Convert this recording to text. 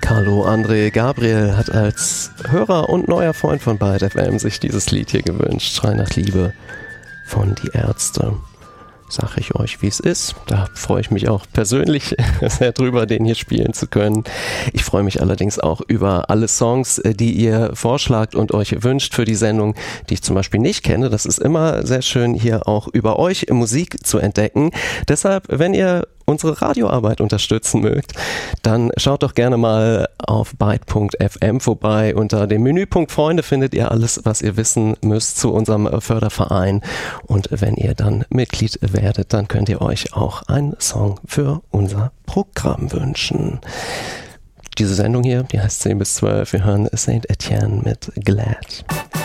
Carlo André Gabriel hat als Hörer und neuer Freund von Byte FM sich dieses Lied hier gewünscht. Schrei nach Liebe von Die Ärzte. Sag ich euch, wie es ist. Da freue ich mich auch persönlich sehr drüber, den hier spielen zu können. Ich freue mich allerdings auch über alle Songs, die ihr vorschlagt und euch wünscht für die Sendung, die ich zum Beispiel nicht kenne. Das ist immer sehr schön, hier auch über euch Musik zu entdecken. Deshalb, wenn ihr unsere Radioarbeit unterstützen mögt, dann schaut doch gerne mal auf byte.fm vorbei. Unter dem Menüpunkt Freunde findet ihr alles, was ihr wissen müsst zu unserem Förderverein. Und wenn ihr dann Mitglied werdet, dann könnt ihr euch auch einen Song für unser Programm wünschen. Diese Sendung hier, die heißt 10 bis 12. Wir hören Saint Etienne mit Glad.